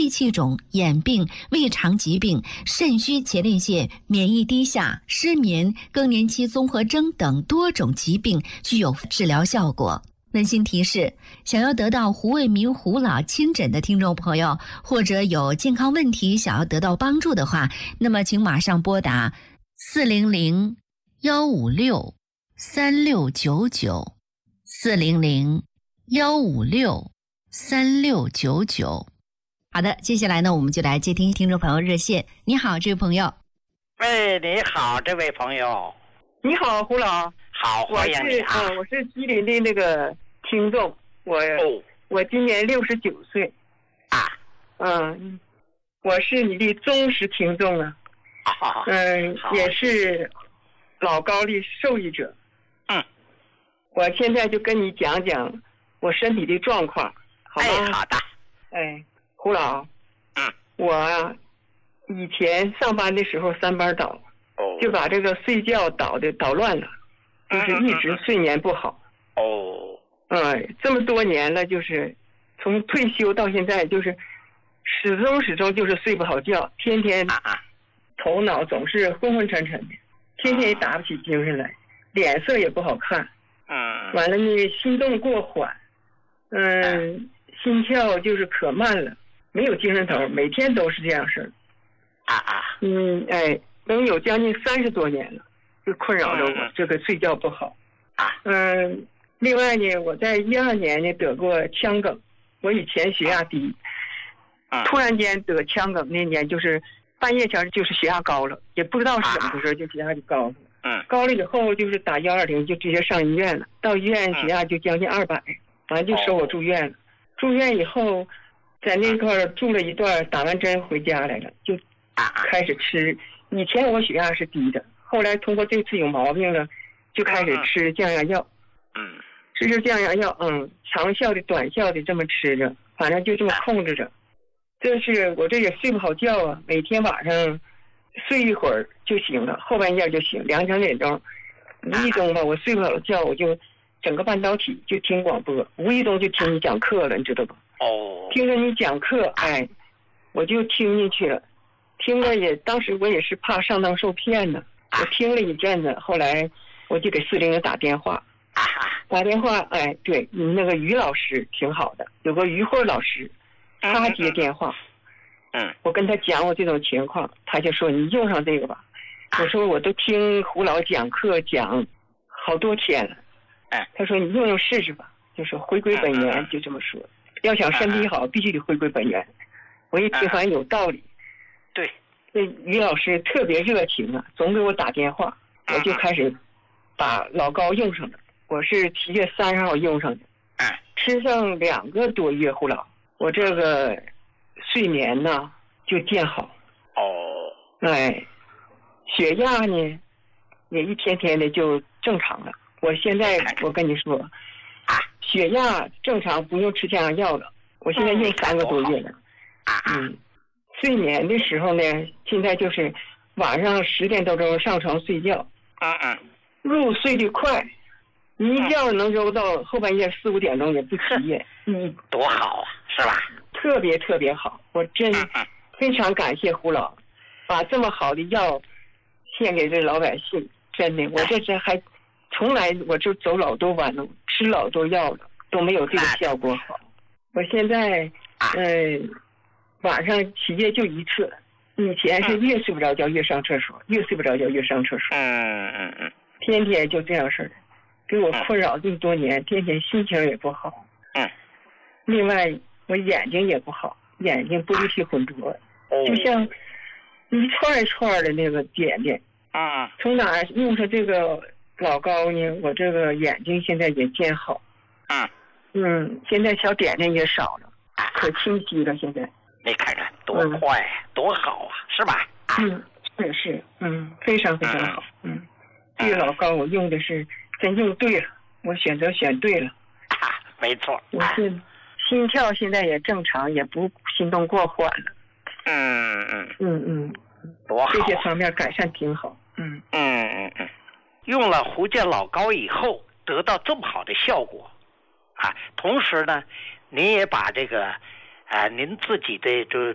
肺气肿、眼病、胃肠疾病、肾虚前列腺、免疫低下、失眠、更年期综合征等多种疾病具有治疗效果。温馨提示：想要得到胡卫民胡老亲诊的听众朋友，或者有健康问题想要得到帮助的话，那么请马上拨打400-156-3699，400-156-3699。好的，接下来呢，我们就来接听听众朋友热线。你好，这位朋友。 喂，你好，这位朋友。 你好，胡老。 好，欢迎你啊！ 我是吉林的那个听众，我今年69岁啊。 我是你的忠实听众啊。也是老高的受益者。我现在就跟你讲讲我身体的状况，好吗？ 好的。 胡老。我以前上班的时候3班倒，就把这个睡觉捣乱了。就是一直睡眠不好。这么多年了，就是从退休到现在，就是始终就是睡不好觉，天天头脑总是昏昏沉沉的，天天也打不起精神来，脸色也不好看。完了呢，心动过缓，心跳就是可慢了，没有精神头，每天都是这样事儿。能有将近30多年了。就困扰着我这个睡觉不好。另外呢，我在12年呢得过腔梗。我以前血压低，突然间得腔梗那年就是半夜前就是血压高了，也不知道是怎么回事，就血压就高了。高了以后就是打120就直接上医院了，到医院血压就将近200，完了就收我住院了。住院以后在那块住了一段，打完针回家来了，就开始吃。以前我血压是低的。后来通过这次有毛病了，就开始吃降压药。吃降压药，长效的、短效的这么吃着，反正就这么控制着。这是我这也睡不好觉啊，每天晚上睡一会儿就行了，后半夜就行，2、3点钟，无意中吧，我睡不好觉，我就整个半导体就听广播，无意中就听你讲课了，你知道吧？听着你讲课，我就听进去了，听了也，当时我也是怕上当受骗呢。我听了一阵子，后来我就给410打电话，对，你那个于老师挺好的，有个于慧老师，他接电话，我跟他讲我这种情况，他就说你用上这个吧。我说我都听胡老讲课讲好多天了，他说你用试试吧，就是回归本源，就这么说。要想身体好，必须得回归本源。我一听完有道理， 对。 这于老师特别热情啊，总给我打电话，我就开始把老高用上了。我是7月30号用上的，吃上2个多月，胡老，我这个睡眠呢就见好。血压呢也一天天的就正常了。我现在我跟你说，血压正常，不用吃降压药了。我现在用3个多月了。睡眠的时候呢，现在就是晚上10点多钟上床睡觉，入睡的快，你一觉能揉到后半夜4、5点钟也不起夜。 多好啊，是吧？ 特别特别好，我真非常感谢胡老，把这么好的药献给这老百姓。真的，我这是还从来我就走老多弯路，吃老多药了，都没有这个效果好。我现在晚上起夜就1次，以前是越睡不着觉越上厕所，越睡不着觉越上厕所。天天就这样式的，给我困扰这么多年，天天心情也不好。另外我眼睛也不好，眼睛玻璃体混浊，就像一串一串的那个点点。从哪用上这个老高呢？我这个眼睛现在也见好。现在小点点也少了，可清晰了。现在你看看多快，多好啊，是吧？ 是，非常非常好。这个老高我用的是真用对了，我选择选对了。 没错。 我是心跳现在也正常，也不心动过缓了。 多好。 这些方面改善挺好。 用了胡健老高以后得到这么好的效果同时呢，您也把这个您自己的